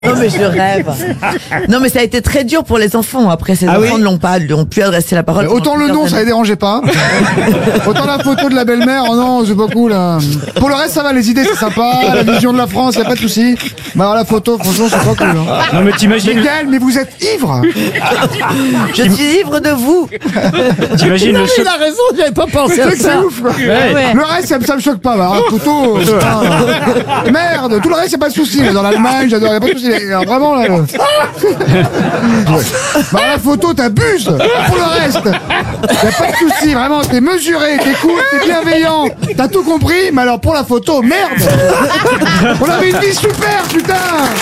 Non mais je rêve. Non mais ça a été très dur pour les enfants. Après ces enfants ne l'ont pu adresser la parole. Autant le nom, ça les dérangeait pas. Autant la photo de la belle-mère, oh non, c'est pas cool. Hein. Pour le reste, ça va, les idées, c'est sympa. La vision de la France, y a pas de souci. Mais alors la photo, franchement, c'est pas cool. Hein. Non mais t'imagines. Miguel, mais vous êtes ivre. Je suis ivre de vous. T'imagines le choc. Il a raison, j'avais pas pensé à C'est que ça. c'est ouf. Quoi. Ouais. Le reste, ça me choque pas. Alors, la photo, putain, merde. Tout le reste, y a pas de souci. Dans l'Allemagne, j'adore, y a pas de souci. Alors, vraiment là. Bah, la photo, t'abuses. Pour le reste, y a pas de souci. Vraiment, t'es mesuré, t'es cool, t'es bienveillant. T'as tout compris. Mais alors pour la photo, merde. On avait une vie super, putain.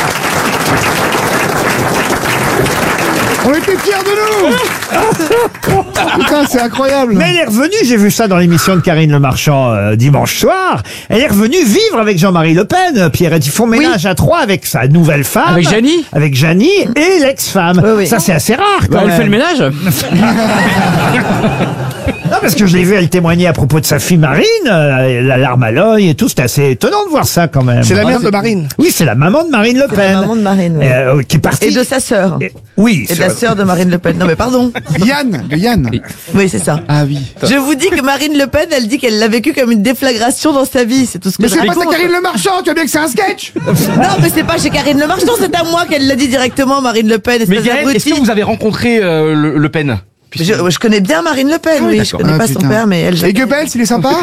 On était fiers de nous. Putain, c'est incroyable. Mais elle est revenue, j'ai vu ça dans l'émission de Karine Le Marchand dimanche soir. Elle est revenue vivre avec Jean-Marie Le Pen. Pierrette, ils font ménage à trois avec sa nouvelle femme. Avec Jeannie. Avec Jeannie et l'ex-femme. Oui, oui. Ça, c'est assez rare quand Elle même. fait le ménage. Non, parce que je l'ai vu, elle témoignait à propos de sa fille Marine, la larme à l'œil et tout. C'était assez étonnant de voir ça quand même. C'est la mère de Marine. Oui, c'est la maman de Marine Le C'est Pen. la maman de Marine. Oui. Qui est partie. Et de sa sœur. Oui. Et de la sœur de Marine Le Pen. Non mais pardon. Yann, de Yann. Oui c'est ça. Ah oui. Je vous dis que Marine Le Pen, elle dit qu'elle l'a vécu comme une déflagration dans sa vie. C'est tout ce que Mais je c'est pas raconte. ça Karine Le Marchand, tu vois bien que c'est un sketch. Non mais c'est pas chez Karine Le Marchand, c'est à moi qu'elle l'a dit directement, Marine Le Pen. Mais espèce Gaël, est-ce d'abruti. que vous avez rencontré Le Pen? Je connais bien Marine Le Pen, oui. Je connais Ah, pas son putain. père, mais elle. Et Goebbels, il est sympa.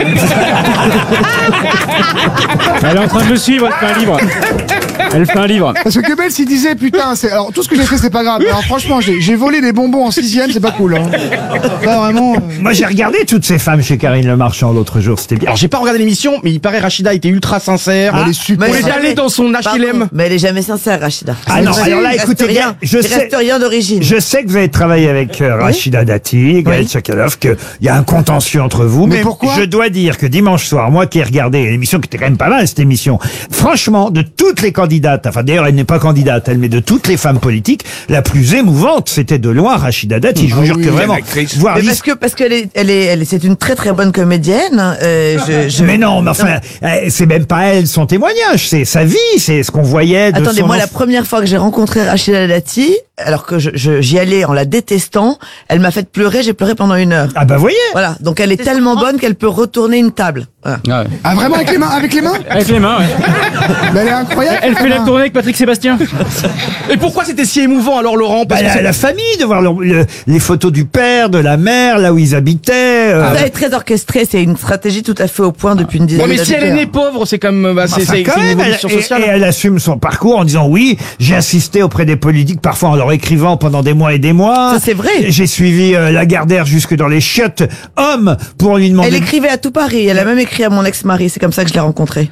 Elle est en train de me suivre, elle fait un livre. Elle fait un livre. Parce que Goebbels, il disait, putain, alors tout ce que j'ai fait, c'est pas grave. Alors franchement, j'ai volé des bonbons en 6e, c'est pas cool. Hein. Pas vraiment. Moi, j'ai regardé toutes ces femmes chez Karine Le Marchand l'autre jour. C'était bien. Alors j'ai pas regardé l'émission, mais il paraît Rachida était ultra sincère. Elle est super. Mais On est jamais- allé dans son Pardon, HLM. mais elle est jamais sincère, Rachida. Ah non, Il alors là, reste écoutez bien, rien. je Il sais- reste rien d'origine. Je sais que vous avez travaillé avec Rachida Dati, Gaël Tchakaloff, qu'il y a un contentieux entre vous. Mais pourquoi je dois dire que dimanche soir, moi qui ai regardé l'émission, qui était quand même pas mal, cette émission, franchement, de toutes les candidates, enfin d'ailleurs elle n'est pas candidate, elle, mais de toutes les femmes politiques, la plus émouvante, c'était de loin Rachida Dati. Je vous jure que vraiment, voir Mais parce qu'elle c'est une très très bonne comédienne. Mais non, mais enfin, c'est même pas elle son témoignage, c'est sa vie, c'est ce qu'on voyait de Attendez, son moi, la enfant. première fois que j'ai rencontré Rachida Dati, alors que j'y allais en la détestant, elle m'a fait pleurer, j'ai pleuré pendant 1 heure. Ah bah voyez. Voilà, donc elle est tellement bonne qu'elle peut retourner une table. Voilà. Ah vraiment avec les mains, avec les mains. Avec les mains, ouais. Mais elle est incroyable. Elle fait la tournée avec Patrick Sébastien. Et pourquoi c'était si émouvant alors Laurent? Bah, Parce que c'est- la famille, de voir les photos du père, de la mère, là où ils habitaient. Ça est très orchestré, c'est une stratégie tout à fait au point depuis une dizaine Ouais, mais d'années. si elle est née pauvre, c'est comme Enfin, c'est quand une même, évolution et sociale. elle assume son parcours en disant oui, j'ai insisté auprès des politiques, parfois en leur écrivant pendant des mois et des mois. Ça, c'est vrai. J'ai suivi Lagardère jusque dans les chiottes hommes pour lui demander. Elle écrivait à tout Paris, elle a même écrit à mon ex-mari, c'est comme ça que je l'ai rencontrée.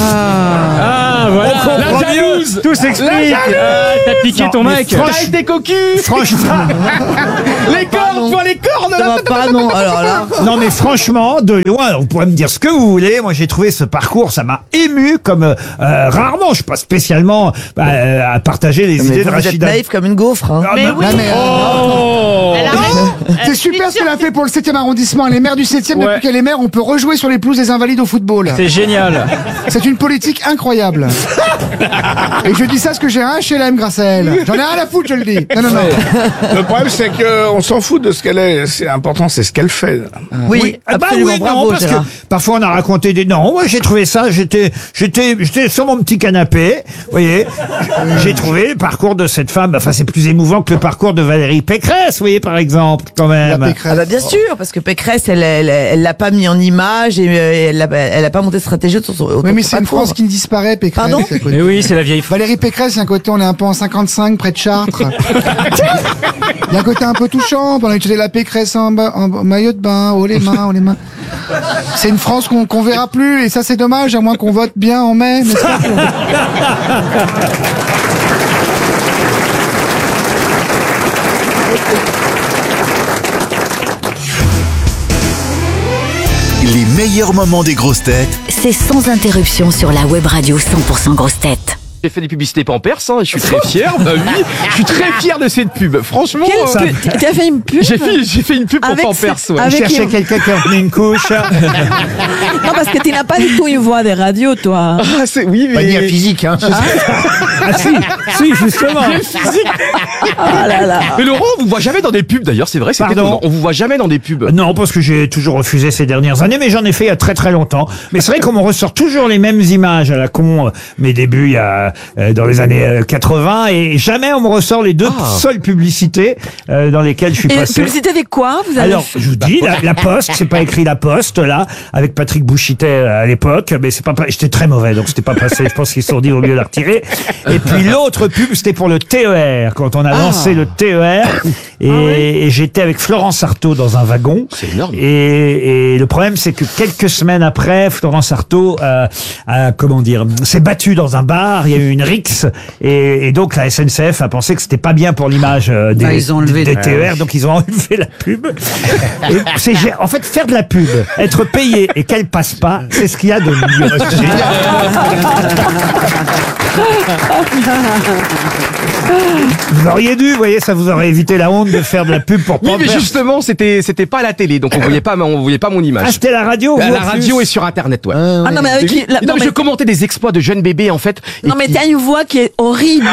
Ah, voilà. La jalouse. Tout s'explique. T'as piqué Non, ton mais mec. franchement- T'as été cocu. Franchement, Les cornes, tu vois les cornes Ça là. va pas, non, alors là. non mais franchement, de loin, alors vous pourrez me dire ce que vous voulez. Moi, j'ai trouvé ce parcours, ça m'a ému comme rarement. Je suis pas spécialement à partager les Mais idées de vous êtes Rachida. naïf comme une gaufre, hein. Ah, Mais bah, oui. Non, mais, Oh. c'est super ce qu'elle a fait pour le 7e arrondissement. Elle est maire du 7e, Ouais. depuis qu'elle est maire, on peut rejouer sur les pelouses des invalides au football. C'est génial. C'est une politique incroyable. Et je dis ça parce que j'ai un HLM grâce à elle. J'en ai rien à foutre, je le dis. Non, non, non. Le problème, c'est qu'on s'en fout de ce qu'elle est. C'est important, c'est ce qu'elle fait. Oui, Ah bah absolument, oui, bravo, non, parce Gérard. que parfois on a raconté des non. Moi j'ai trouvé ça. J'étais sur mon petit canapé. Vous voyez, j'ai trouvé le parcours de cette femme. Enfin, c'est plus émouvant que le parcours de Valérie Pécresse, vous voyez, par exemple, quand même. La Pécresse. Ah bah bien sûr, parce que Pécresse, elle l'a pas mis en image et elle a pas monté de stratégie autour autour Oui, mais de c'est une parcours. France qui ne disparaît, Pécresse. Pardon c'est à côté. Mais oui, c'est la vieille. Valérie Pécresse, il y a un côté, on est un peu en 55, près de Chartres. Il y a un côté un peu touchant. On a utilisé la Pécresse en maillot de bain, haut les mains, haut les mains. C'est une France qu'on verra plus, et ça c'est dommage, à moins qu'on vote bien en mai, n'est-ce pas? Les meilleurs moments des grosses têtes C'est sans interruption sur la web radio 100% grosses têtes. J'ai fait des publicités Pampers, hein, et je suis très fier. Bah oui, je suis très fier de cette pub. Franchement, Tu as fait une pub? j'ai fait une pub pour Avec Pampers. ce- Ouais. avec- Je cherchais quelqu'un qui a remis une couche. Non, parce que tu n'as pas du tout une voix de radio, toi. Ah, oui, Pas ni un mais physique, hein. Ah si, justement. Ah là là. mais Laurent, on vous voit jamais dans des pubs. D'ailleurs, c'est vrai, c'est Pardon étonnant. On vous voit jamais dans des pubs. Non, parce que j'ai toujours refusé ces dernières années, mais j'en ai fait il y a très très longtemps. Mais c'est vrai qu'on me ressort toujours les mêmes images à la con, mes débuts il y a dans les années 80, et jamais on me ressort les deux seules publicités dans lesquelles je suis Et passé. publicité avec quoi vous avez Alors, fait je vous dis, la Poste, c'est pas écrit la Poste, là, avec Patrick Bouchitet à l'époque, mais c'est pas, j'étais très mauvais, donc c'était pas passé, je pense qu'ils se sont dit, au mieux la retirer. Et puis l'autre pub, c'était pour le TER, quand on a lancé le TER, et j'étais avec Florence Artaud dans un wagon. C'est énorme. Et le problème, c'est que quelques semaines après, Florence Artaud s'est battue dans un bar, il y a eu une rixe, et donc la SNCF a pensé que c'était pas bien pour l'image ils ont enlevé des TER, donc ils ont enlevé la pub. Et en fait, faire de la pub, être payé et qu'elle passe pas, c'est ce qu'il y a de mieux. Vous auriez dû, vous voyez, ça vous aurait évité la honte de faire de la pub pour Oui, mais Pampers. justement, c'était pas à la télé, donc on voyait pas mon image. Ah, c'était la radio. À vous, la en radio plus et sur Internet, ouais. Ah non, mais avec Oui. la- Non, non, mais mais- je commentais des exploits de jeunes bébés, en fait. et Non, mais qui- t'as une voix qui est horrible.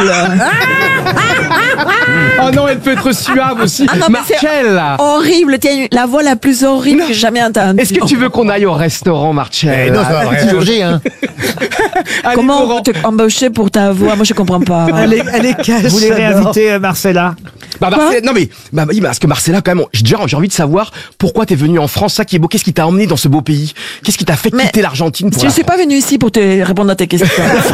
Oh non, elle peut être suave aussi. Ah non, mais c'est Marcel, horrible. T'as la voix la plus horrible que j'ai jamais entendue. est-ce que tu veux qu'on aille au restaurant, Marcel? Non, ça va rien changer, hein. Allez, Comment on Laurent. peut te embaucher pour ta voix? Moi, je comprends pas. Elle est cache. Vous voulez j'adore. réinviter Marcella? Bah, Marcella, non mais, oui, parce que Marcella, quand même, j'ai envie de savoir pourquoi t'es venu en France, ça qui est beau. Qu'est-ce qui t'a emmené dans ce beau pays? Qu'est-ce qui t'a fait Mais quitter l'Argentine pour Je ne suis pas venu ici pour te répondre à tes questions.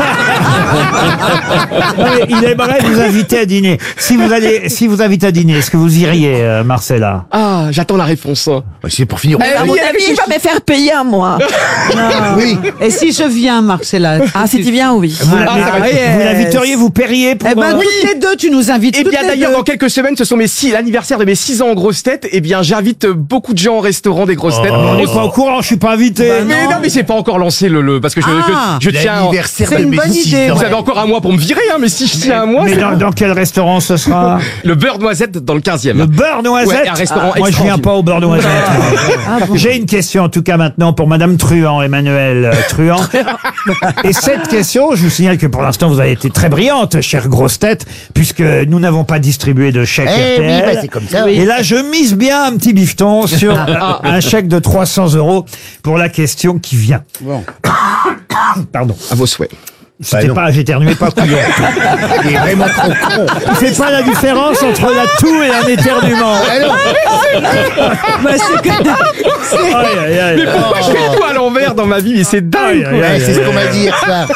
Non, mais il aimerait vous inviter à dîner. Si vous invite à dîner, est-ce que vous iriez, Marcella? Ah, j'attends la réponse. C'est pour finir. À mon oui, avis, il va me faire payer à moi. Oui. Et si je viens, Marcella? Ah, si tu viens, oui. Vous yes. l'inviteriez, vous paieriez pour... Eh ben, toutes les deux, tu nous invites. Et toutes bien les d'ailleurs, deux. dans quelques semaines, ce sont l'anniversaire de mes 6 ans en grosses têtes. Eh bien, j'invite beaucoup de gens au restaurant des grosses têtes. On n'est pas au courant, je suis pas invité. Mais non, mais c'est pas encore lancé parce que je tiens. L'anniversaire c'est de une mes bonne 6 idée, ans. Vous avez encore un mois pour me virer, hein, mais si je tiens un mois, Mais c'est dans quel restaurant ce sera? le beurre noisette dans le 15e. Le beurre noisette. Ouais, un restaurant Moi, je viens extraordinaire. pas au beurre noisette. J'ai une question, en tout cas maintenant, pour Madame Truand, Emmanuel Truand. Et cette question, je vous signale que pour l'instant, vous avez été très brillante, chère grosse tête, puisque nous n'avons pas distribué de chèque Eh oui, RTL. bah, c'est comme ça. Et là, je mise bien un petit bifton sur un chèque de 300 € pour la question qui vient. Bon. Pardon. À vos souhaits. C'était pas, j'éternuais pas couillon. Il est vraiment trop con. C'est pas la différence entre la toux et un éternuement. Bah, c'est que- Aïe, aïe, aïe. Mais pourquoi je fais tout à l'envers dans ma vie? Mais c'est dingue, Aïe, quoi. aïe, Ouais, aïe, c'est ce aïe, qu'on m'a aïe. dit hier soir.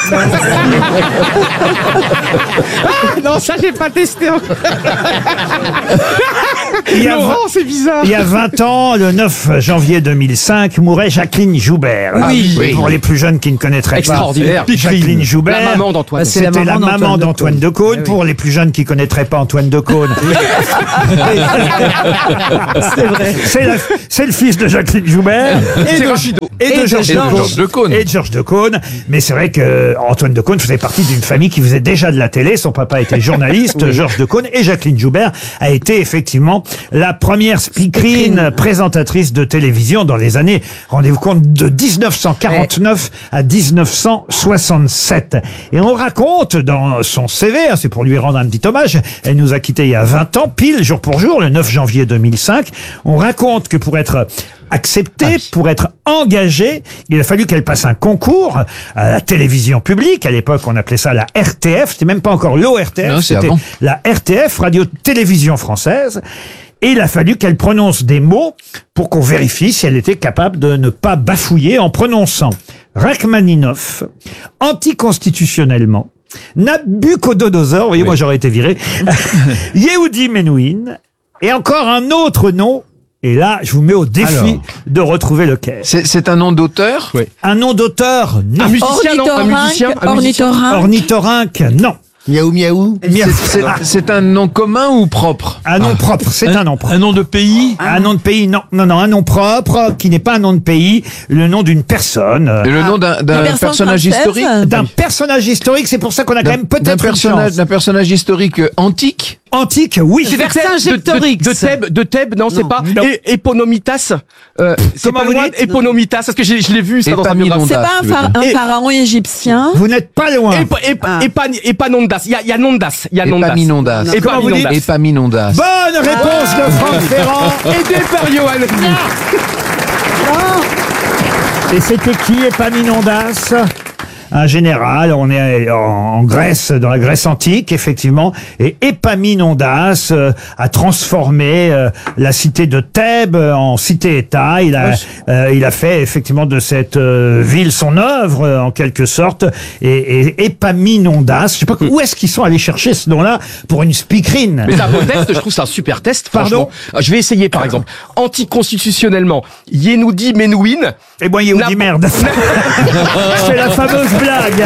Non, ça, j'ai pas testé encore. Il y a Laurent, c'est bizarre. Il y a 20 ans, le 9 janvier 2005, mourait Jacqueline Joubert. Oui. Pour les plus jeunes qui ne connaîtraient Extraordinaire. pas Jacqueline Joubert. La maman d'Antoine. Bah, c'est la C'était la maman maman d'Antoine d'Antoine Decaune. Pour les plus jeunes qui connaîtraient pas Antoine Decaune. C'est vrai. C'est le fils de Jacqueline Joubert. C'est Rachido. Et de Georges Decaune. Et de Georges Decaune. Mais c'est vrai que Antoine Decaune faisait partie d'une famille qui faisait déjà de la télé. Son papa était journaliste, Georges Decaune. Et Jacqueline Joubert a été effectivement la première speakerine présentatrice de télévision dans les années, rendez-vous compte, de 1949 à 1967. Et on raconte dans son CV, hein, c'est pour lui rendre un petit hommage, elle nous a quittés il y a 20 ans, pile, jour pour jour, le 9 janvier 2005. On raconte que pour être acceptée, pour être engagée, il a fallu qu'elle passe un concours à la télévision publique. À l'époque, on appelait ça la RTF. C'était même pas encore l'ORTF, c'était la RTF, Radio-Télévision Française. Et il a fallu qu'elle prononce des mots pour qu'on vérifie si elle était capable de ne pas bafouiller en prononçant Rachmaninov, anticonstitutionnellement, Nabucodonosor, vous voyez, moi j'aurais été viré, Yehudi Menuhin, et encore un autre nom. Et là, je vous mets au défi de retrouver lequel. C'est un nom d'auteur? Oui. Un nom d'auteur, non. Un musicien, non? Un musicien? Ornithorynque. Ornithorynque, non. Miaou miaou. C'est un nom commun ou propre? Un nom propre, c'est un nom propre. Un nom de pays? Un nom de pays, non, un nom propre qui n'est pas un nom de pays, le nom d'une personne. Et le nom d'un personnage historique? D'un personnage historique, c'est pour ça qu'on a quand même peut-être une chance. D'un personnage historique antique? Antique, oui. Vercingétorix. De Thèbes, non, c'est pas. Non. Éponomitas. C'est Comment pas vous loin. dites Éponomitas, parce que je l'ai vu, ça, dans un biographie. C'est pas un pharaon égyptien. Vous n'êtes pas loin. Épanondas. Il y a Nondas. Il y a Nondas. Épaminondas. Comment vous dites? Épaminondas. Bonne réponse de Franck Ferrand. Aidé par Johan. Et c'était qui, Épaminondas? Un général, on est en Grèce, dans la Grèce antique, effectivement, et Épaminondas a transformé la cité de Thèbes en cité-État. Il a fait effectivement de cette ville son œuvre, en quelque sorte, et Épaminondas, je sais pas où est-ce qu'ils sont allés chercher ce nom-là pour une speakerine. Mais c'est un beau test, je trouve que c'est un super test. Pardon? Je vais essayer, par exemple. Anticonstitutionnellement, Yenoudi Menouin. Et moi, il dit merde. C'est la fameuse blague.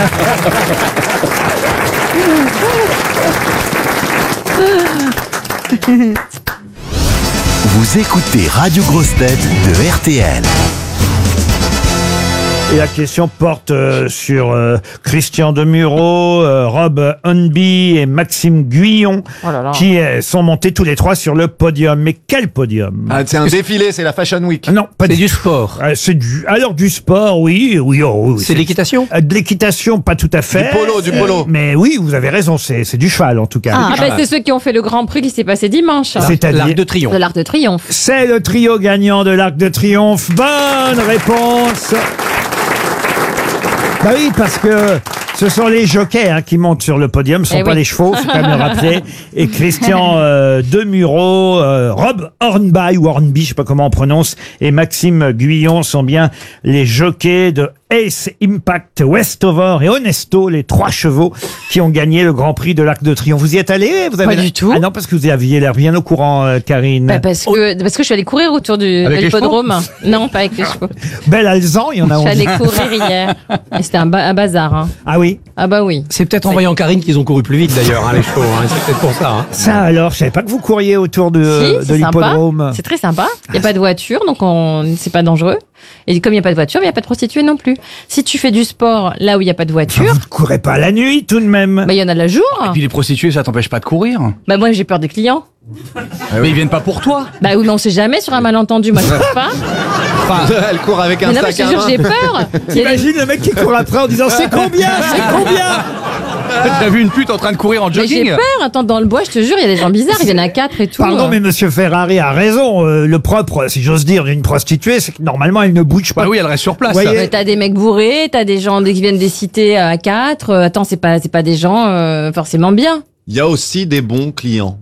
Vous écoutez Radio Grosse Tête de RTL. Et la question porte sur Christian Demureau, Rob Hunby et Maxime Guyon, qui sont montés tous les trois sur le podium. Mais quel podium? C'est un défilé, c'est la Fashion Week. Non, pas C'est du sport. C'est du sport, oui. C'est l'équitation? De l'équitation, pas tout à fait. Du polo. Mais oui, vous avez raison, c'est du cheval en tout cas. C'est ceux qui ont fait le Grand Prix qui s'est passé dimanche. C'est-à-dire L'Arc de Triomphe. De l'Arc de Triomphe. C'est le trio gagnant de l'Arc de Triomphe. Bonne réponse. Bah oui, parce que ce sont les jockeys qui montent sur le podium, ce ne sont pas les chevaux, faut quand même le rappeler. Et Christian Demureau, Rob Hornby ou Hornby, je sais pas comment on prononce, et Maxime Guyon sont bien les jockeys de Ace, Impact, Westover et Honesto, les 3 chevaux qui ont gagné le Grand Prix de l'Arc de Triomphe. Vous y êtes allé? Vous avez Pas du tout. Ah non, parce que vous aviez l'air bien au courant, Karine. Parce que je suis allée courir autour de l'hippodrome. Non, pas avec les chevaux. Belle Alzan, il y en a. Je suis allée courir hier. Et c'était un bazar. Ah oui? Ah bah oui. C'est peut-être en voyant Karine qu'ils ont couru plus vite d'ailleurs, les chevaux. C'est peut-être pour ça. Ça alors, je savais pas que vous couriez autour de l'hippodrome. C'est très sympa. Il n'y a pas de voiture, donc c'est pas dangereux. Et comme il n'y a pas de voiture, il n'y a pas de prostituées non plus. Si tu fais du sport là où il n'y a pas de voiture... Vous ne courez pas la nuit tout de même. Bah il y en a le jour. Et puis les prostituées, ça t'empêche pas de courir? Bah moi j'ai peur des clients. Mais ils viennent pas pour toi. Bah oui, mais on sait jamais sur un malentendu, moi je ne pas. Elle court avec un mais non, mais sac je te jure, j'ai peur. T'imagines le mec qui court après en disant c'est combien? T'as vu une pute en train de courir en Mais jogging? j'ai peur, attends, dans le bois, je te jure, il y a des gens bizarres, ils viennent à 4 et tout. Pardon, mais monsieur Ferrari a raison. Le propre, si j'ose dire, d'une prostituée, c'est que normalement, elle ne bouge pas. Bah oui, elle reste sur place. Mais t'as des mecs bourrés, t'as des gens qui viennent des cités à 4. Attends, c'est pas des gens forcément bien. Il y a aussi des bons clients.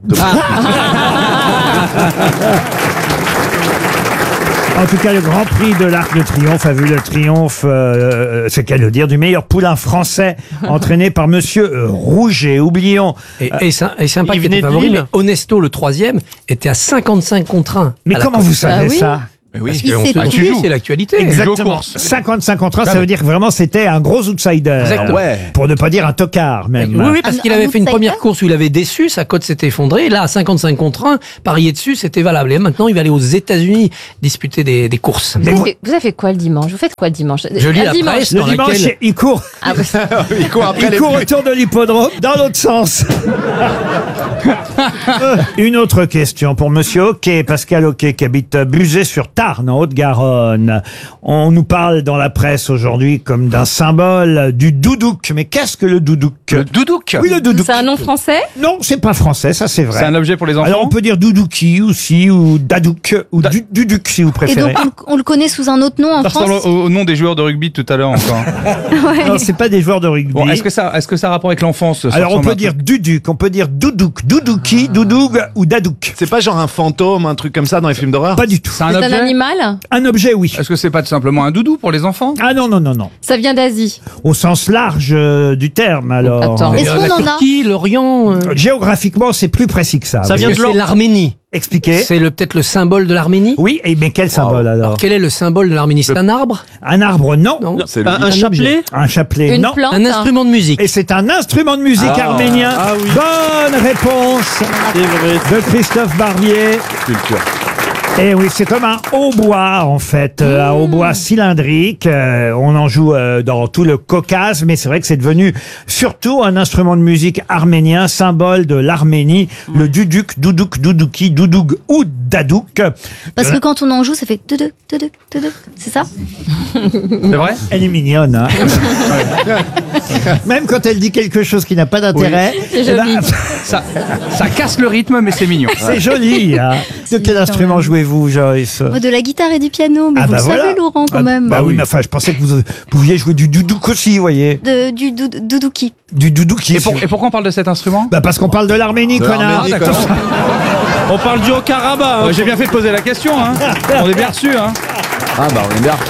En tout cas, le Grand Prix de l'Arc de Triomphe a vu le triomphe, c'est qu'à le dire, du meilleur poulain français entraîné par monsieur Rouget. Oublions. Et sympa qu'il était favori, mais Honesto, le 3e, était à 55 contre 1. Mais comment vous savez ça? Oui, c'est l'actualité. Exactement. 55 contre 1, ça veut dire que vraiment c'était un gros outsider. Exactement. Pour ne pas dire un tocard même. Oui, parce qu'il avait fait une première course où il avait déçu, sa cote s'était effondrée. Là, à 55 contre 1, parier dessus, c'était valable. Et maintenant, il va aller aux États-Unis disputer des courses. Vous avez fait quoi le dimanche? Vous faites quoi le dimanche? Je lis la presse Le dans dimanche, laquelle... il court. Il court autour de l'hippodrome dans l'autre sens. Une autre question pour monsieur Hoquet, Pascal Hoquet, qui habite Buzet-sur-Tarn, en Haute-Garonne. On nous parle dans la presse aujourd'hui comme d'un symbole du doudouk. Mais qu'est-ce que le doudouk? Le doudouk? Oui, le doudouk. C'est un nom français? Non, c'est pas français, ça c'est vrai. C'est un objet pour les enfants? Alors on peut dire doudouki aussi, ou dadouk, ou duduc si vous préférez. Et donc on le connaît sous un autre nom en France? Ça ressemble au nom des joueurs de rugby tout à l'heure encore. Ouais. Non, c'est pas des joueurs de rugby. Bon, est-ce que ça a rapport avec l'enfance? Alors on peut dire duduc, on peut dire doudouk, doudouki, doudoug ou dadouk. C'est pas genre un fantôme, un truc comme ça dans les films d'horreur? Pas du tout. C'est un C'est objet? un animal? Un objet, oui. Est-ce que c'est pas tout simplement un doudou pour les enfants? Ah non, non, non, non. Ça vient d'Asie. Au sens large du terme, alors. Attends. Est-ce qu'on La en a? Turquie, l'Orient... Géographiquement, c'est plus précis que ça. Ça oui. vient de l'Arménie. Expliquez. C'est peut-être le symbole de l'Arménie. Oui, mais quel symbole alors? Quel est le symbole de l'Arménie? C'est un arbre? Un arbre, non. C'est Un chapelet? Un chapelet, Une non. plante. Un instrument de musique. Et c'est un instrument de musique arménien. oui. Bonne réponse de Christophe Barbier. culture. Et oui, c'est comme un hautbois en fait, un hautbois cylindrique. On en joue dans tout le Caucase, mais c'est vrai que c'est devenu surtout un instrument de musique arménien, symbole de l'Arménie, le duduk, doudouk, doudouki, doudoug ou dadouk. Parce que quand on en joue, ça fait tuduk, tuduk, tuduk. C'est ça? C'est vrai? Elle est mignonne, hein. Même quand elle dit quelque chose qui n'a pas d'intérêt, C'est eh ben, joli. Ça casse le rythme, mais c'est mignon. c'est joli. Hein. De quel instrument jouez-vous, Joyce? Moi, de la guitare et du piano, mais Ah vous bah le voilà. savez, Laurent, quand Ah, même. Bah oui, mais enfin, je pensais que vous pouviez jouer du doudouk aussi, vous voyez. Du doudouki. Du doudouki. Et pourquoi on parle de cet instrument? Bah parce qu'on parle de l'Arménie, De connard. l'Arménie, d'accord. On parle du Haut-Karabakh. J'ai bien fait de poser la question, hein. On est bien reçu, hein. Ah bah on est bien.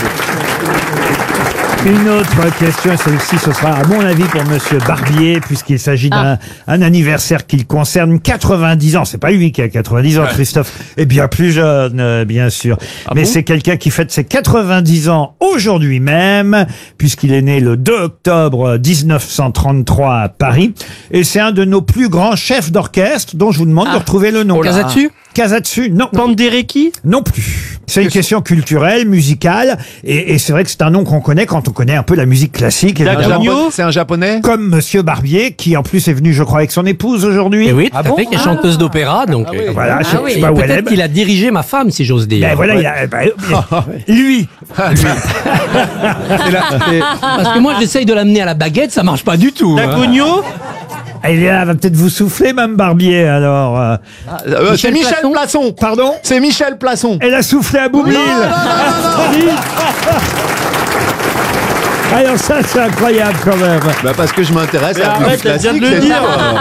Une autre question, celle-ci, ce sera à mon avis pour Monsieur Barbier, puisqu'il s'agit d'un anniversaire qui le concerne, 90 ans. C'est pas lui qui a 90 ans, Christophe est bien plus jeune, bien sûr. Mais c'est quelqu'un qui fête ses 90 ans aujourd'hui même, puisqu'il est né le 2 octobre 1933 à Paris. Et c'est un de nos plus grands chefs d'orchestre, dont je vous demande de retrouver le nom. Casatsu? Casatsu, non. Pandereki? Non plus. C'est une question culturelle, musicale, et c'est vrai que c'est un nom qu'on connaît quand on connaît un peu la musique classique. évidemment. C'est un japonais? Comme Monsieur Barbier, qui en plus est venu, je crois, avec son épouse aujourd'hui. Et oui, tout à fait, qui est chanteuse d'opéra, donc. Voilà, je sais Et pas où elle est. peut-être qu'il a dirigé ma femme, si j'ose dire. Ben voilà, lui. Parce que moi, j'essaye de l'amener à la baguette, ça marche pas du tout. hein. Dagogno? Elle va peut-être vous souffler, Mme Barbier, alors. C'est Michel Plasson. Pardon? C'est Michel Plasson. Elle a soufflé à Boublil. Alors ça, c'est incroyable quand même. Bah parce que je m'intéresse à la musique Arrête, elle vient classique, de le c'est dire. ça.